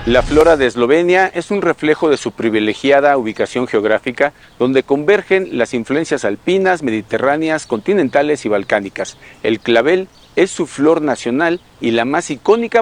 La flora de Eslovenia es un reflejo de su privilegiada ubicación geográfica, donde convergen las influencias alpinas, mediterráneas, continentales y balcánicas. El clavel es su flor nacional y la más icónica